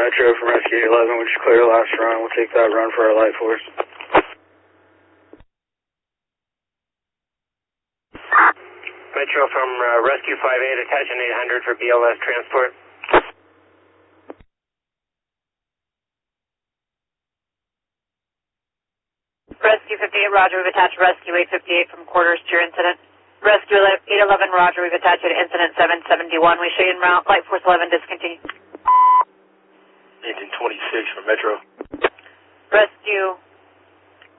Metro from Rescue 11, which is clear last run. We'll take that run for our light force. Metro from Rescue 58, attaching 800 for BLS transport. Rescue 58, Roger, we've attached Rescue 858 from quarters to your incident. Rescue 811, Roger, we've attached you to incident 771. We show you en route, Light Force 11, discontinue. Engine 26 for Metro. Rescue